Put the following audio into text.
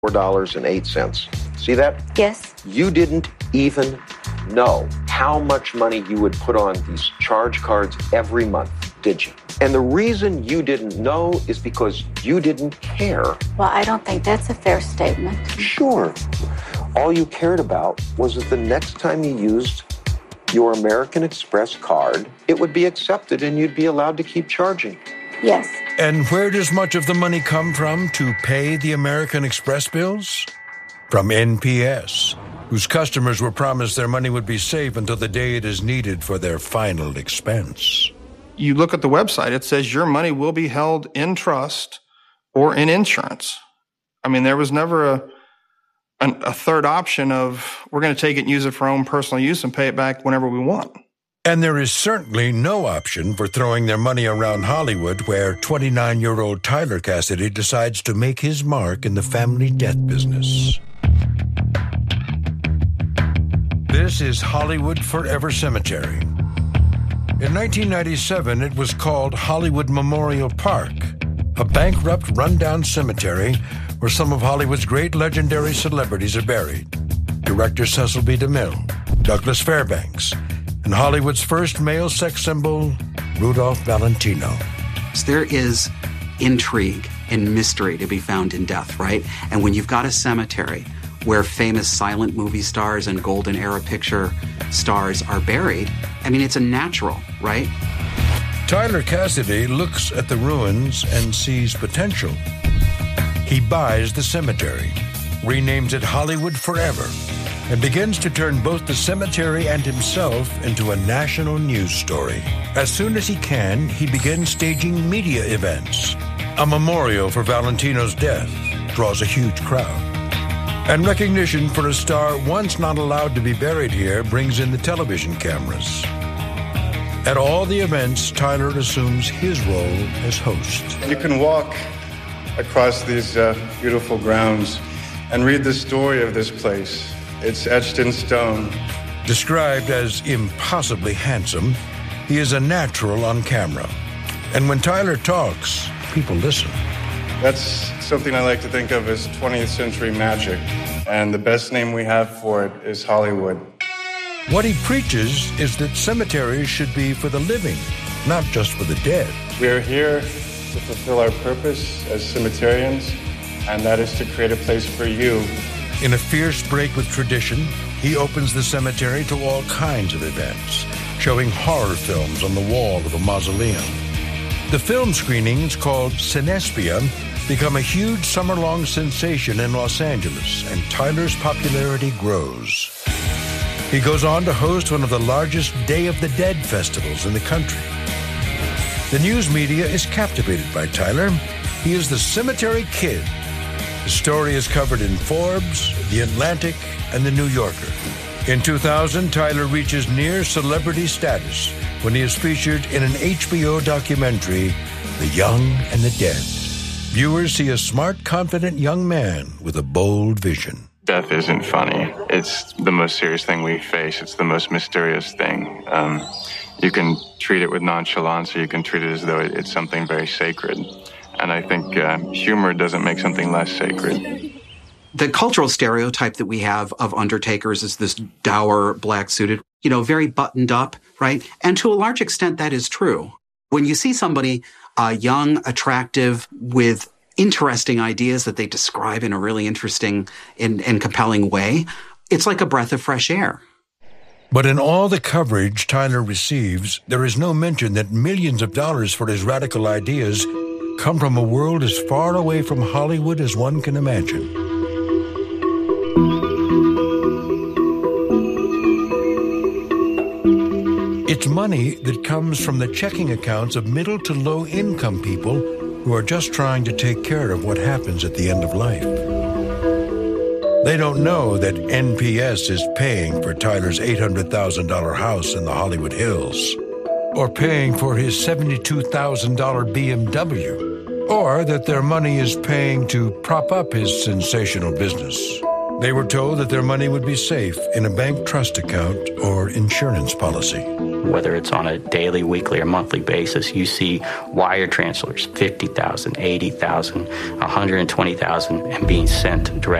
$4.08. See that? Yes. You didn't even know how much money you would put on these charge cards every month, did you? And the reason you didn't know is because you didn't care. Well, I don't think that's a fair statement. Sure. All you cared about was that the next time you used your American Express card, it would be accepted and you'd be allowed to keep charging. Yes. And where does much of the money come from to pay the American Express bills? From NPS, whose customers were promised their money would be safe until the day it is needed for their final expense. You look at the website, it says your money will be held in trust or in insurance. I mean, there was never a third option of we're going to take it and use it for our own personal use and pay it back whenever we want. And there is certainly no option for throwing their money around Hollywood, where 29-year-old Tyler Cassidy decides to make his mark in the family death business. This is Hollywood Forever Cemetery. In 1997, it was called Hollywood Memorial Park, a bankrupt, rundown cemetery where some of Hollywood's great legendary celebrities are buried. Director Cecil B. DeMille, Douglas Fairbanks, and Hollywood's first male sex symbol, Rudolph Valentino. There is intrigue and mystery to be found in death, right? And when you've got a cemetery where famous silent movie stars and golden era picture stars are buried, I mean, it's a natural, right? Tyler Cassidy looks at the ruins and sees potential. He buys the cemetery, renames it Hollywood Forever, and begins to turn both the cemetery and himself into a national news story. As soon as he can, he begins staging media events. A memorial for Valentino's death draws a huge crowd. And recognition for a star once not allowed to be buried here brings in the television cameras. At all the events, Tyler assumes his role as host. You can walk across these beautiful grounds and read the story of this place. It's etched in stone. Described as impossibly handsome, he is a natural on camera. And when Tyler talks, people listen. That's something I like to think of as 20th century magic. And the best name we have for it is Hollywood. What he preaches is that cemeteries should be for the living, not just for the dead. We are here to fulfill our purpose as cemeterians, and that is to create a place for you. In a fierce break with tradition, he opens the cemetery to all kinds of events, showing horror films on the wall of the mausoleum. The film screenings, called Cinespia, become a huge summer-long sensation in Los Angeles, and Tyler's popularity grows. He goes on to host one of the largest Day of the Dead festivals in the country. The news media is captivated by Tyler. He is the Cemetery Kid. His story is covered in Forbes, The Atlantic, and The New Yorker. In 2000, Tyler reaches near celebrity status when he is featured in an HBO documentary, The Young and the Dead. Viewers see a smart, confident young man with a bold vision. Death isn't funny. It's the most serious thing we face. It's the most mysterious thing. You can treat it with nonchalance, or you can treat it as though it's something very sacred. And I think humor doesn't make something less sacred. The cultural stereotype that we have of undertakers is this dour, black-suited, very buttoned up, right? And to a large extent, that is true. When you see somebody young, attractive, with interesting ideas that they describe in a really interesting and compelling way, it's like a breath of fresh air. But in all the coverage Tyler receives, there is no mention that millions of dollars for his radical ideas come from a world as far away from Hollywood as one can imagine. It's money that comes from the checking accounts of middle to low income people who are just trying to take care of what happens at the end of life. They don't know that NPS is paying for Tyler's $800,000 house in the Hollywood Hills, or paying for his $72,000 BMW, or that their money is paying to prop up his sensational business. They were told that their money would be safe in a bank trust account or insurance policy. Whether it's on a daily, weekly, or monthly basis, you see wire transfers, $50,000, $80,000, $120,000, and being sent directly